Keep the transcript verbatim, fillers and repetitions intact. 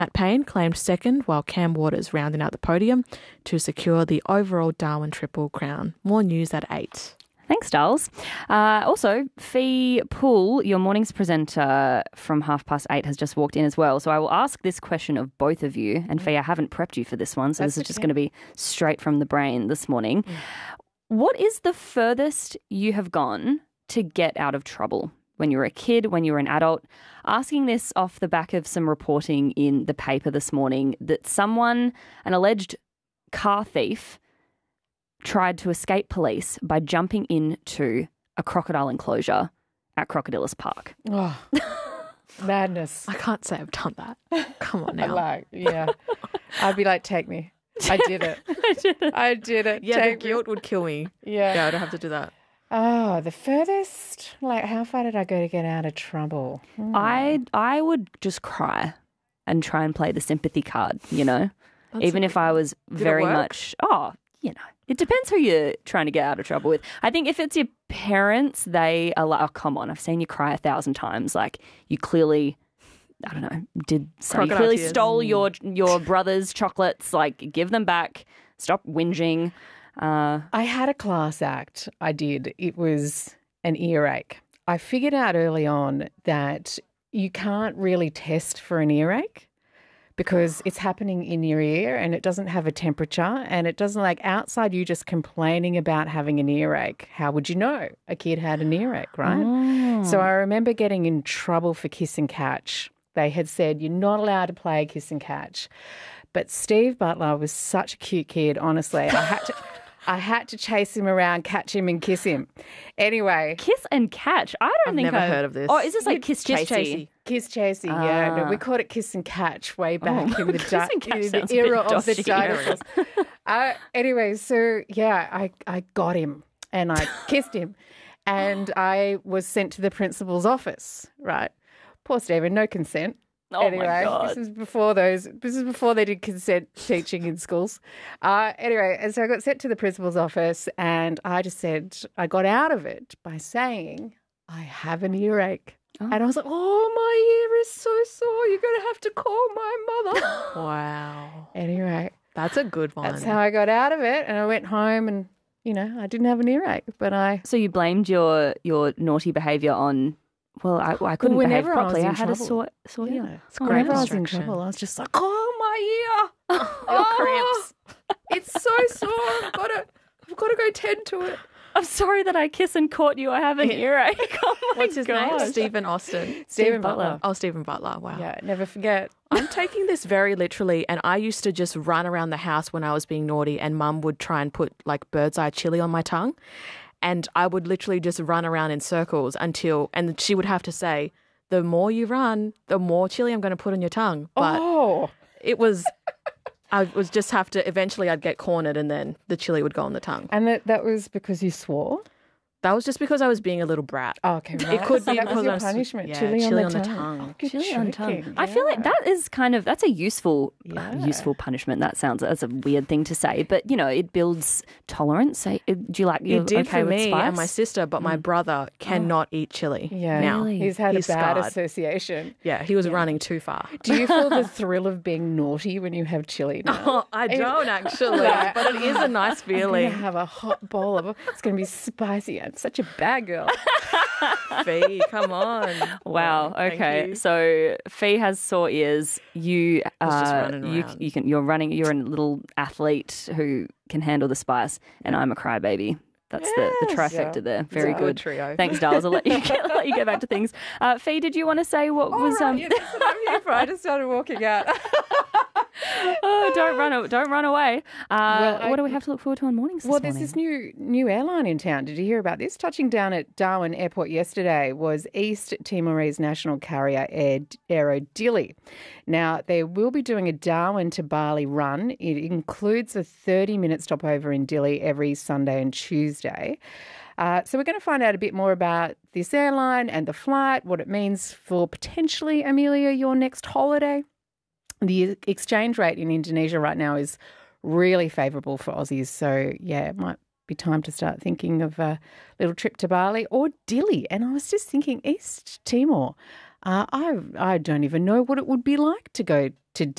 Matt Payne claimed second, while Cam Waters rounded out the podium to secure the overall Darwin Triple Crown. More news at eight. Thanks, Darls. Uh, also, Fee Poole, your mornings presenter from half past eight, has just walked in as well. So I will ask this question of both of you. And Fee, I haven't prepped you for this one, so That's this is just okay. going to be straight from the brain this morning. Mm. What is the furthest you have gone to get out of trouble? When you were a kid, when you were an adult? Asking this off the back of some reporting in the paper this morning that someone, an alleged car thief, tried to escape police by jumping into a crocodile enclosure at Crocodilus Park. Oh, madness. I can't say I've done that. Come on now. like, yeah. I'd be like, take me. I did it. I did it. I did it. Yeah, take the guilt me. would kill me. Yeah. Yeah, I don't have to do that. Oh, the furthest, like how far did I go to get out of trouble? Hmm. I I would just cry and try and play the sympathy card, you know, That's even if I was very much, oh, you know. It depends who you're trying to get out of trouble with. I think if it's your parents, they are like, oh, come on, I've seen you cry a thousand times. Like, you clearly, I don't know, did so. You clearly tears. stole your your brother's chocolates. Like, give them back. Stop whinging. Uh, I had a class act. I did. It was an earache. I figured out early on that you can't really test for an earache, because it's happening in your ear and it doesn't have a temperature and it doesn't, like, outside you just complaining about having an earache. How would you know a kid had an earache, right? Oh. So I remember getting in trouble for kiss and catch. They had said, you're not allowed to play kiss and catch. But Steve Butler was such a cute kid, honestly. I had to... I had to chase him around, catch him and kiss him. Anyway. Kiss and catch? I don't I've think I've never I've... heard of this. Oh, is this like kiss, kiss chasey? Kiss chasey, yeah. Ah. No, we called it kiss and catch way back oh, in the, kiss and catch in the era of the dinosaurs. uh, anyway, so yeah, I, I got him and I kissed him and I was sent to the principal's office, right? Poor Stephen, no consent. Oh anyway, my God. this is before those. This is before they did consent teaching in schools. Uh, anyway, and so I got sent to the principal's office, and I just said I got out of it by saying I have an earache, oh. and I was like, "Oh, my ear is so sore. You're going to have to call my mother." Wow. Anyway, that's a good one. That's how I got out of it, and I went home, and you know, I didn't have an earache, but I. So you blamed your your naughty behaviour on. Well, I, I couldn't well, behave properly. I, I had trouble. a sore, sore yeah. ear. It's great. Whenever I was in trouble, I was just like, "Oh, my ear! Oh, cramps! It's so sore. I've got to, I've got to go tend to it." I'm sorry that I kiss and caught you. I have an earache. Oh my What's his gosh. name? Stephen Austin. Stephen, Stephen Butler. Butler. Oh, Stephen Butler. Wow. Yeah, never forget. I'm taking this very literally, and I used to just run around the house when I was being naughty, and Mum would try and put like bird's eye chili on my tongue. And I would literally just run around in circles until, and she would have to say, the more you run, the more chili I'm going to put on your tongue. But oh. it was, I was just have to, eventually I'd get cornered and then the chili would go on the tongue. And that, that was because you swore? That was just because I was being a little brat. Oh, okay, right. It could so be that because was your I was, punishment. Yeah, chili, chili on the on the tongue. tongue. Oh, Chili on tongue. yeah. I feel like that is kind of, that's a useful, Yeah. uh, useful punishment. That sounds, that's a weird thing to say, but you know, it builds tolerance. So, uh, do you like, you're It did okay for with me spice? and my sister, but my brother cannot eat chili Yeah, now. Really? he's had He's a bad scarred. association. Yeah, he was running too far. Do you feel the thrill of being naughty when you have chili now? Oh, I don't actually, Yeah. but it is a nice I'm feeling. going to have a hot bowl of it. It's going to be spicy. I'm such a bad girl. Fee, come on. Wow. Oh, thank Okay. you. So Fee has sore ears. You, was just uh, running you, around. you can. You're running. You're a little athlete who can handle the spice, and I'm a crybaby. That's the, the Yes. trifecta Yeah. there. Very a good good. trio. Thanks, Darls. I'll let you get, let you get back to things. Uh, Fee, did you want to say what was? All right, Um, yeah, that's what I'm here for. I just started walking out. oh, don't run! a- Don't run away. Uh, Well, I- what do we have to look forward to on mornings? This Well, there's morning? this new new airline in town. Did you hear about this? Touching down at Darwin Airport yesterday was East Timorese national carrier Air, Aero Dili. Now, they will be doing a Darwin to Bali run. It includes a thirty-minute stopover in Dili every Sunday and Tuesday. Uh, so we're going to find out a bit more about this airline and the flight, what it means for potentially, Amelia, your next holiday. The exchange rate in Indonesia right now is really favourable for Aussies. So, yeah, it might be time to start thinking of a little trip to Bali or Dili. And I was just thinking, East Timor, Uh, I I don't even know what it would be like to go to